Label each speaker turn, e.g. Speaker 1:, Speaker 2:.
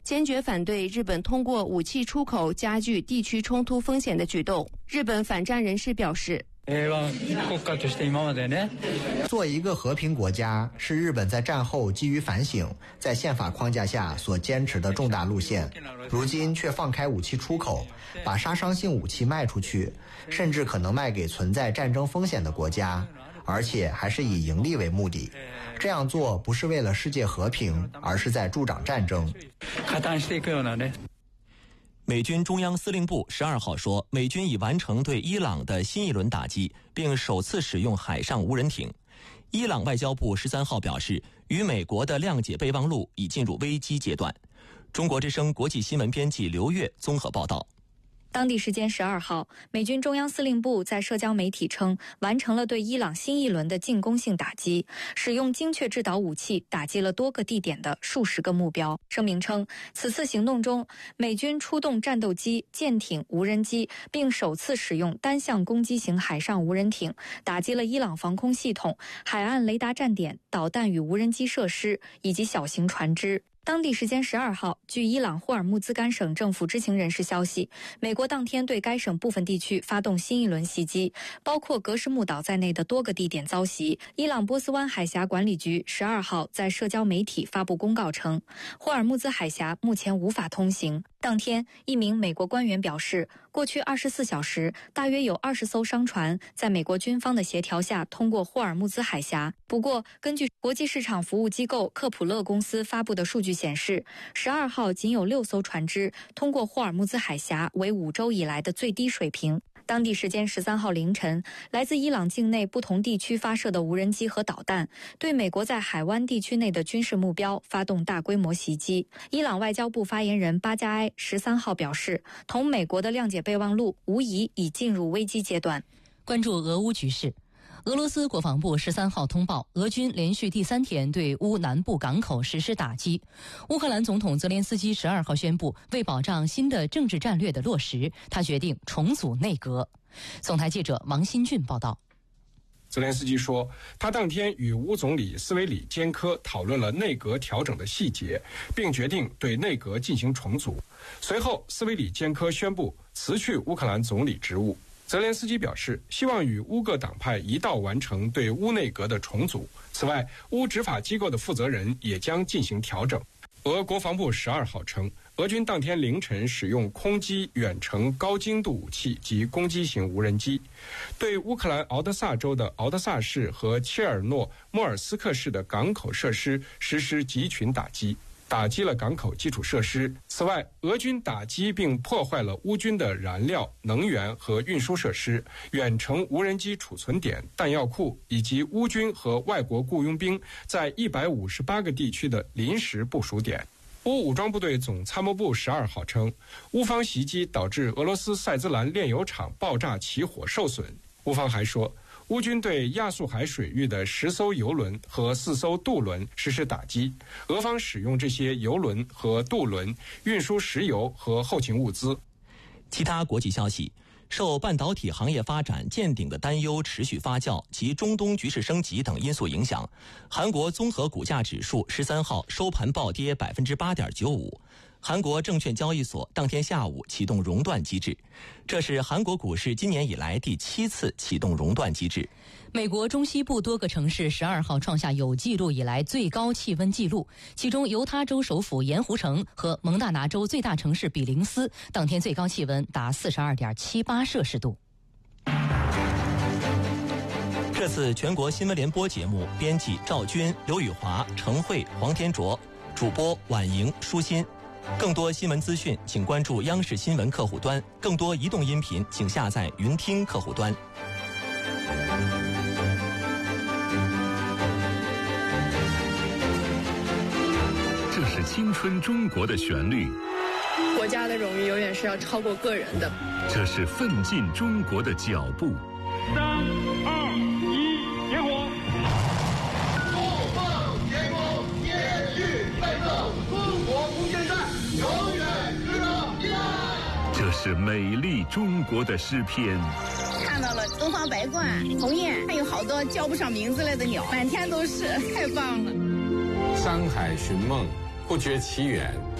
Speaker 1: 坚决反对日本通过武器出口加剧地区冲突风险的举动。日本反战人士表示，
Speaker 2: 做一个和平国家是日本在战后基于反省，在宪法框架下所坚持的重大路线，如今却放开武器出口，把杀伤性武器卖出去，甚至可能卖给存在战争风险的国家，而且还是以盈利为目的。这样做不是为了世界和平，而是在助长战争。
Speaker 3: 美军中央司令部12号说，美军已完成对伊朗的新一轮打击，并首次使用海上无人艇。伊朗外交部13号表示，与美国的谅解备忘录已进入危机阶段。中国之声国际新闻编辑刘越综合报道。
Speaker 4: 当地时间12号，美军中央司令部在社交媒体称，完成了对伊朗新一轮的进攻性打击，使用精确制导武器打击了多个地点的数十个目标。声明称，此次行动中，美军出动战斗机、舰艇、无人机，并首次使用单向攻击型海上无人艇，打击了伊朗防空系统、海岸雷达站点、导弹与无人机设施以及小型船只。当地时间12号，据伊朗霍尔木兹干省政府知情人士消息，美国当天对该省部分地区发动新一轮袭击，包括格什木岛在内的多个地点遭袭。伊朗波斯湾海峡管理局12号在社交媒体发布公告称，霍尔木兹海峡目前无法通行。当天，一名美国官员表示，过去24小时，大约有20艘商船在美国军方的协调下通过霍尔木兹海峡。不过，根据国际市场服务机构克普勒公司发布的数据显示，12号仅有6艘船只通过霍尔木兹海峡，为5周以来的最低水平。当地时间13号凌晨，来自伊朗境内不同地区发射的无人机和导弹对美国在海湾地区内的军事目标发动大规模袭击。伊朗外交部发言人巴加埃13号表示，同美国的谅解备忘录无疑已进入危机阶段。
Speaker 5: 关注俄乌局势。俄罗斯国防部13号通报，俄军连续第3天对乌南部港口实施打击。乌克兰总统泽连斯基12号宣布，为保障新的政治战略的落实，他决定重组内阁。总台记者王新俊报道。
Speaker 6: 泽连斯基说，他当天与乌总理斯维里坚科讨论了内阁调整的细节，并决定对内阁进行重组。随后，斯维里坚科宣布辞去乌克兰总理职务。泽连斯基表示，希望与乌各党派一道完成对乌内阁的重组。此外，乌执法机构的负责人也将进行调整。俄国防部12号称，俄军当天凌晨使用空基远程高精度武器及攻击型无人机，对乌克兰敖德萨州的敖德萨市和切尔诺莫尔斯克市的港口设施实施集群打击，打击了港口基础设施。此外，俄军打击并破坏了乌军的燃料、能源和运输设施、远程无人机储存点、弹药库，以及乌军和外国雇佣兵在158个地区的临时部署点。乌武装部队总参谋部12号称，乌方袭击导致俄罗斯塞兹兰炼油厂爆炸起火受损。乌方还说，乌军对亚速海水域的10艘油轮和4艘渡轮实施打击，俄方使用这些油轮和渡轮运输石油和后勤物资。
Speaker 3: 其他国际消息，受半导体行业发展见顶的担忧持续发酵及中东局势升级等因素影响，韩国综合股价指数13号收盘暴跌 8.95%。韩国证券交易所当天下午启动熔断机制，这是韩国股市今年以来第7次启动熔断机制。
Speaker 5: 美国中西部多个城市12号创下有记录以来最高气温纪录，其中犹他州首府盐湖城和蒙大拿州最大城市比林斯当天最高气温达 42.78 摄氏度。
Speaker 3: 这次全国新闻联播节目编辑赵军、刘宇华、程慧、黄天卓，主播婉莹、舒心。更多新闻资讯请关注央视新闻客户端，更多移动音频请下载云听客户端。
Speaker 7: 这是青春中国的旋律，
Speaker 8: 国家的荣誉永远是要超过个人的。
Speaker 7: 这是奋进中国的脚步。
Speaker 9: 3、2、1，点火！
Speaker 10: 不放天空，坚续奋斗，中国不现代，永远值得依赖。
Speaker 7: 这是美丽中国的诗篇。
Speaker 11: 看到了东方白鹳、鸿雁，还有好多叫不上名字来的鸟，满天都是，太棒了。
Speaker 12: 山海寻梦，不觉其远，